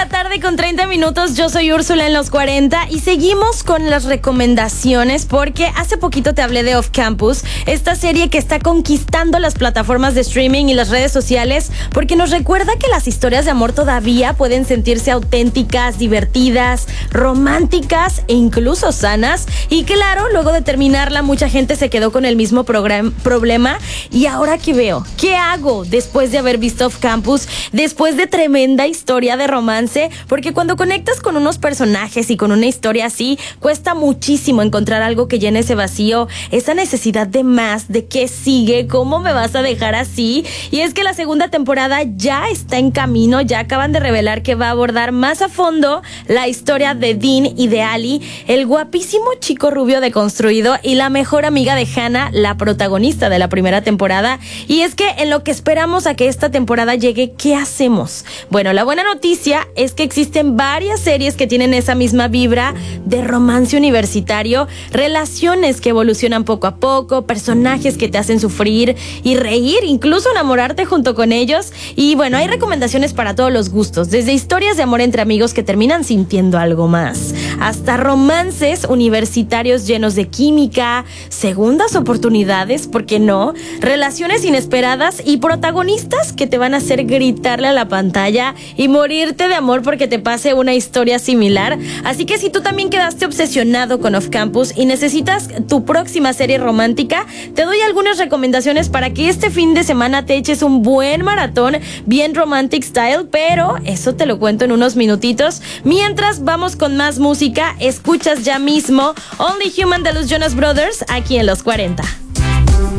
la tarde con 30 minutos. Yo soy Úrsula en los 40 y seguimos con las recomendaciones porque hace poquito te hablé de Off Campus, esta serie que está conquistando las plataformas de streaming y las redes sociales porque nos recuerda que las historias de amor todavía pueden sentirse auténticas, divertidas, románticas e incluso sanas. Y claro, luego de terminarla mucha gente se quedó con el mismo problema. ¿Y ahora qué veo? ¿Qué hago después de haber visto Off Campus? Después de tremenda historia de romance, porque cuando conectas con unos personajes y con una historia así, cuesta muchísimo encontrar algo que llene ese vacío, esa necesidad de más, de qué sigue, cómo me vas a dejar así. Y es que la segunda temporada ya está en camino, ya acaban de revelar que va a abordar más a fondo la historia de Dean y de Ali, el guapísimo chico rubio deconstruido y la mejor amiga de Hannah, la protagonista de la primera temporada. Y es que en lo que esperamos a que esta temporada llegue, ¿qué hacemos? Bueno, la buena noticia es que existen varias series que tienen esa misma vibra de romance universitario, relaciones que evolucionan poco a poco, personajes que te hacen sufrir y reír, incluso enamorarte junto con ellos. Y bueno, hay recomendaciones para todos los gustos, desde historias de amor entre amigos que terminan sintiendo algo más, hasta romances universitarios llenos de química, segundas oportunidades, ¿por qué no? Relaciones inesperadas y protagonistas que te van a hacer gritarle a la pantalla y morirte de amor porque te pase una historia similar. Así que si tú también quedaste obsesionado con Off Campus y necesitas tu próxima serie romántica, te doy algunas recomendaciones para que este fin de semana te eches un buen maratón bien romantic style, pero eso te lo cuento en unos minutitos. Mientras vamos con más música, escuchas ya mismo Only Human de los Jonas Brothers aquí en los 40.